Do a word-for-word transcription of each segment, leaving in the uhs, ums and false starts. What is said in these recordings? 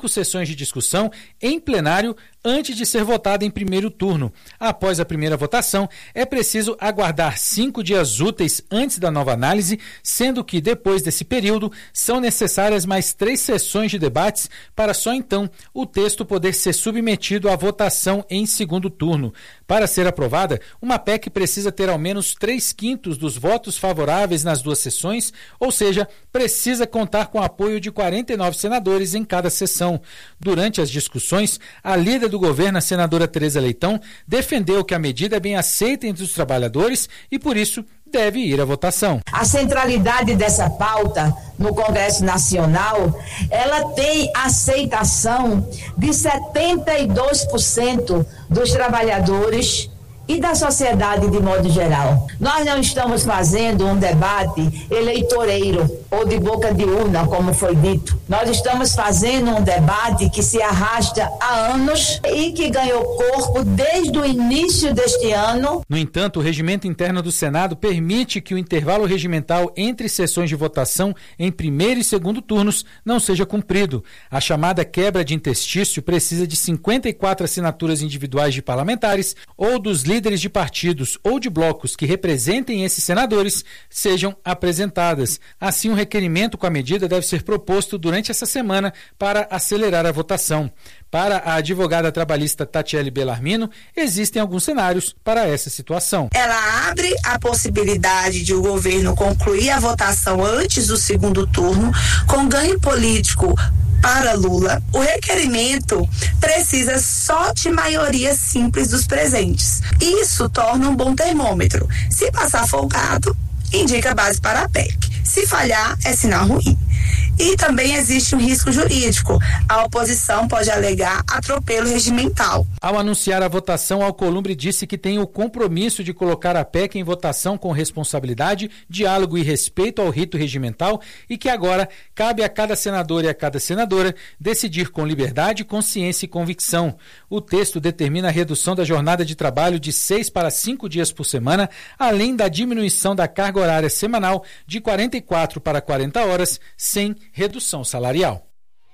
cinco sessões de discussão em plenário antes de ser votada em primeiro turno. Após a primeira votação, é preciso aguardar cinco dias úteis antes da nova análise, sendo que, depois desse período, são necessárias mais três sessões de debates para só então o texto poder ser submetido à votação em segundo turno. Para ser aprovada, uma P E C precisa ter ao menos três quintos dos votos favoráveis nas duas sessões, ou seja, precisa contar com o apoio de quarenta e nove senadores em cada sessão. Durante as discussões, a líder do governo, a senadora Tereza Leitão, defendeu que a medida é bem aceita entre os trabalhadores e, por isso, deve ir à votação. A centralidade dessa pauta no Congresso Nacional, ela tem aceitação de setenta e dois por cento dos trabalhadores e da sociedade de modo geral. Nós não estamos fazendo um debate eleitoreiro ou de boca de urna, como foi dito. Nós estamos fazendo um debate que se arrasta há anos e que ganhou corpo desde o início deste ano. No entanto, o regimento interno do Senado permite que o intervalo regimental entre sessões de votação em primeiro e segundo turnos não seja cumprido. A chamada quebra de interstício precisa de cinquenta e quatro assinaturas individuais de parlamentares ou dos líderes de partidos ou de blocos que representem esses senadores sejam apresentadas. Assim, um requerimento com a medida deve ser proposto durante essa semana para acelerar a votação. Para a advogada trabalhista Tatiele Bellarmino, existem alguns cenários para essa situação. Ela abre a possibilidade de o governo concluir a votação antes do segundo turno, com ganho político para Lula. O requerimento precisa só de maioria simples dos presentes. Isso torna um bom termômetro. Se passar folgado, indica base para a P E C. Se falhar, é sinal ruim. E também existe um risco jurídico. A oposição pode alegar atropelo regimental. Ao anunciar a votação, Alcolumbre disse que tem o compromisso de colocar a P E C em votação com responsabilidade, diálogo e respeito ao rito regimental e que agora cabe a cada senador e a cada senadora decidir com liberdade, consciência e convicção. O texto determina a redução da jornada de trabalho de seis para cinco dias por semana, além da diminuição da carga horária semanal de quarenta e quatro para quarenta horas, sem redução salarial.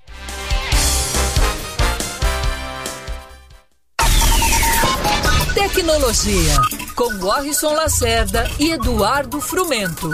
Tecnologia, com Warrison Lacerda e Eduardo Frumento.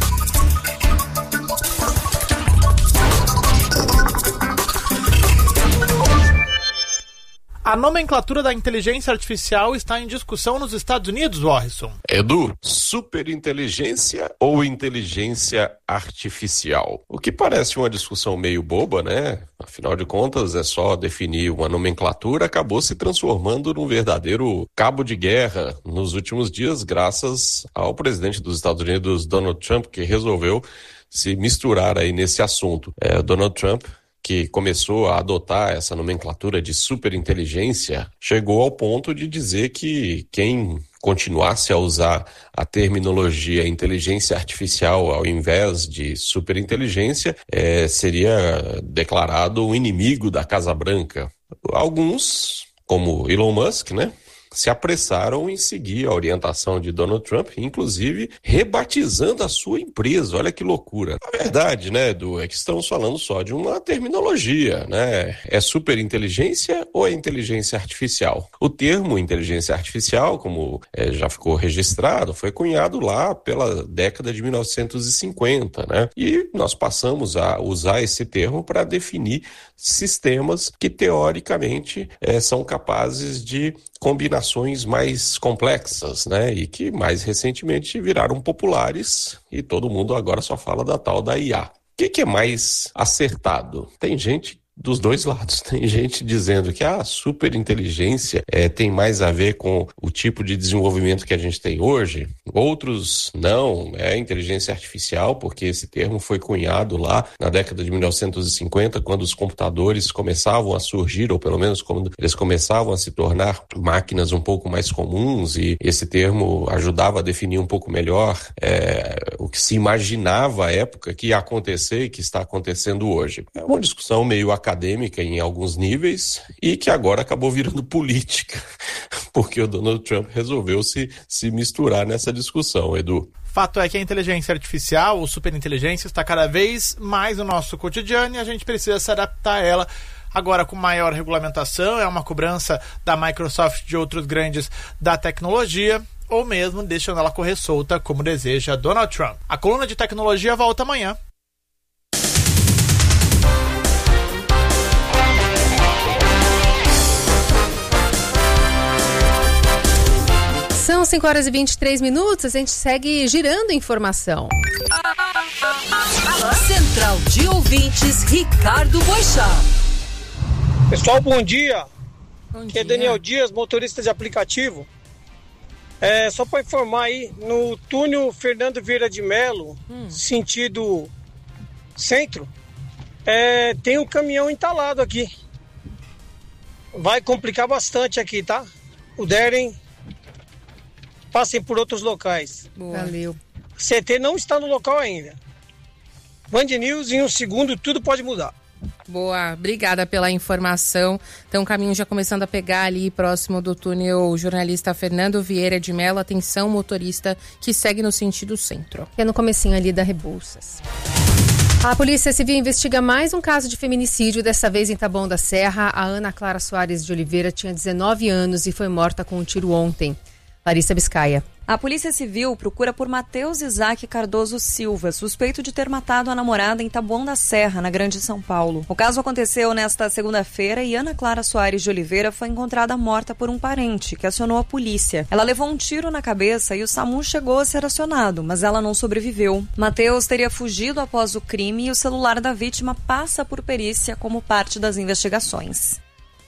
A nomenclatura da inteligência artificial está em discussão nos Estados Unidos, Warrison. Edu, superinteligência ou inteligência artificial? O que parece uma discussão meio boba, né? Afinal de contas, é só definir uma nomenclatura, acabou se transformando num verdadeiro cabo de guerra nos últimos dias, graças ao presidente dos Estados Unidos, Donald Trump, que resolveu se misturar aí nesse assunto. É, Donald Trump, que começou a adotar essa nomenclatura de superinteligência, chegou ao ponto de dizer que quem continuasse a usar a terminologia inteligência artificial ao invés de superinteligência é, seria declarado um inimigo da Casa Branca. Alguns, como Elon Musk, né, se apressaram em seguir a orientação de Donald Trump, inclusive rebatizando a sua empresa. Olha que loucura. Na verdade, né, Edu, é que estamos falando só de uma terminologia, né? É superinteligência ou é inteligência artificial? O termo inteligência artificial, como é, já ficou registrado, foi cunhado lá pela década de mil novecentos e cinquenta, né? E nós passamos a usar esse termo para definir sistemas que, teoricamente, é, são capazes de combinações mais complexas, né? E que mais recentemente viraram populares e todo mundo agora só fala da tal da I A. O que, que é mais acertado? Tem gente dos dois lados. Tem gente dizendo que a superinteligência é, tem mais a ver com o tipo de desenvolvimento que a gente tem hoje. Outros não, é inteligência artificial, porque esse termo foi cunhado lá na década de mil novecentos e cinquenta, quando os computadores começavam a surgir, ou pelo menos quando eles começavam a se tornar máquinas um pouco mais comuns, e esse termo ajudava a definir um pouco melhor é, o que se imaginava à época que ia acontecer e que está acontecendo hoje. É uma discussão meio acadêmica em alguns níveis e que agora acabou virando política, porque o Donald Trump resolveu se, se misturar nessa discussão, Edu. Fato é que a inteligência artificial, ou superinteligência, está cada vez mais no nosso cotidiano e a gente precisa se adaptar a ela agora com maior regulamentação, é uma cobrança da Microsoft e de outros grandes da tecnologia, ou mesmo deixando ela correr solta, como deseja Donald Trump. A coluna de tecnologia volta amanhã. São cinco horas e vinte e três minutos, a gente segue girando informação. Central de Ouvintes, Ricardo Boixá. Pessoal, bom dia. Bom Aqui dia. é Daniel Dias, motorista de aplicativo. É, só para informar aí, no túnel Fernando Vieira de Melo, hum. sentido centro, é, tem um caminhão entalado aqui. Vai complicar bastante aqui, tá? Puderem, passem por outros locais. Boa. Valeu. C T não está no local ainda. Band News, em um segundo, tudo pode mudar. Boa, obrigada pela informação. Então, o caminho já começando a pegar ali próximo do túnel jornalista Fernando Vieira de Melo. Atenção, motorista que segue no sentido centro. É no comecinho ali da Rebouças. A Polícia Civil investiga mais um caso de feminicídio, dessa vez em Taboão da Serra. A Ana Clara Soares de Oliveira tinha dezenove anos e foi morta com um tiro ontem. Larissa Biscaia. A Polícia Civil procura por Matheus Isaac Cardoso Silva, suspeito de ter matado a namorada em Taboão da Serra, na Grande São Paulo. O caso aconteceu nesta segunda-feira e Ana Clara Soares de Oliveira foi encontrada morta por um parente, que acionou a polícia. Ela levou um tiro na cabeça e o SAMU chegou a ser acionado, mas ela não sobreviveu. Matheus teria fugido após o crime e o celular da vítima passa por perícia como parte das investigações.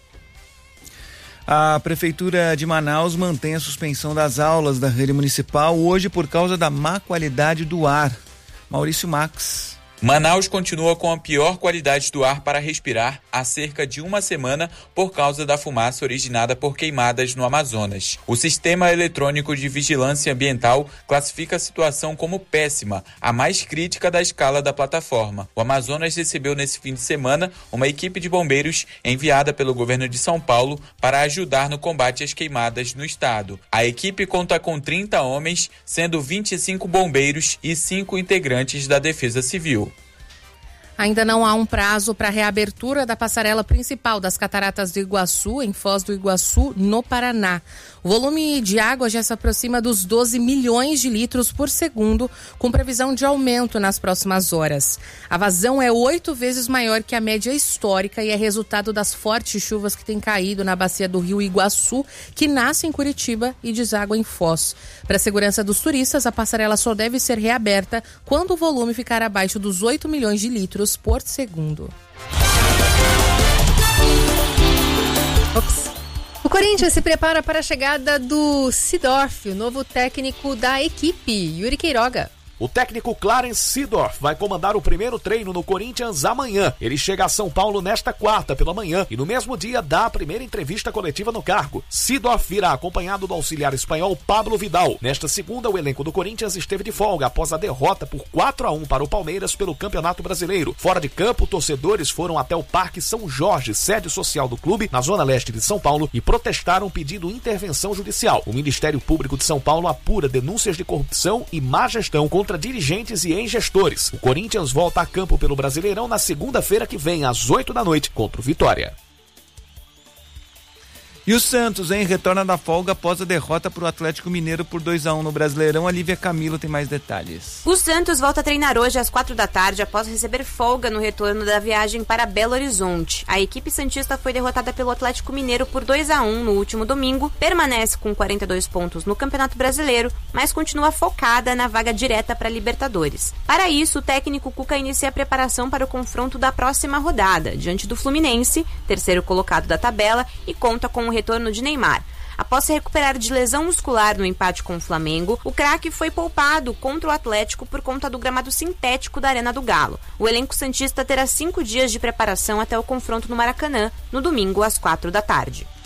A Prefeitura de Manaus mantém a suspensão das aulas da rede municipal hoje por causa da má qualidade do ar. Maurício Max. Manaus continua com a pior qualidade do ar para respirar há cerca de uma semana por causa da fumaça originada por queimadas no Amazonas. O Sistema Eletrônico de Vigilância Ambiental classifica a situação como péssima, a mais crítica da escala da plataforma. O Amazonas recebeu nesse fim de semana uma equipe de bombeiros enviada pelo governo de São Paulo para ajudar no combate às queimadas no estado. A equipe conta com trinta homens, sendo vinte e cinco bombeiros e cinco integrantes da Defesa Civil. Ainda não há um prazo para a reabertura da passarela principal das Cataratas do Iguaçu, em Foz do Iguaçu, no Paraná. O volume de água já se aproxima dos doze milhões de litros por segundo, com previsão de aumento nas próximas horas. A vazão é oito vezes maior que a média histórica e é resultado das fortes chuvas que têm caído na bacia do rio Iguaçu, que nasce em Curitiba e deságua em Foz. Para a segurança dos turistas, a passarela só deve ser reaberta quando o volume ficar abaixo dos oito milhões de litros por segundo. Ops. O Corinthians se prepara para a chegada do Seedorf, o novo técnico da equipe, Yuri Queiroga. O técnico Clarence Seedorf vai comandar o primeiro treino no Corinthians amanhã. Ele chega a São Paulo nesta quarta pela manhã e no mesmo dia dá a primeira entrevista coletiva no cargo. Seedorf virá acompanhado do auxiliar espanhol Pablo Vidal. Nesta segunda, o elenco do Corinthians esteve de folga após a derrota por quatro a um para o Palmeiras pelo Campeonato Brasileiro. Fora de campo, torcedores foram até o Parque São Jorge, sede social do clube, na zona leste de São Paulo, e protestaram pedindo intervenção judicial. O Ministério Público de São Paulo apura denúncias de corrupção e má gestão contra contra dirigentes e ex-gestores. O Corinthians volta a campo pelo Brasileirão na segunda-feira que vem, às oito da noite, contra o Vitória. E o Santos, hein? Retorna da folga após a derrota para o Atlético Mineiro por dois a um no Brasileirão. A Lívia Camilo tem mais detalhes. O Santos volta a treinar hoje às quatro da tarde após receber folga no retorno da viagem para Belo Horizonte. A equipe santista foi derrotada pelo Atlético Mineiro por dois a um no último domingo, permanece com quarenta e dois pontos no Campeonato Brasileiro, mas continua focada na vaga direta para a Libertadores. Para isso, o técnico Cuca inicia a preparação para o confronto da próxima rodada, diante do Fluminense, terceiro colocado da tabela, e conta com o retorno de Neymar. Após se recuperar de lesão muscular no empate com o Flamengo, o craque foi poupado contra o Atlético por conta do gramado sintético da Arena do Galo. O elenco santista terá cinco dias de preparação até o confronto no Maracanã, no domingo às quatro da tarde.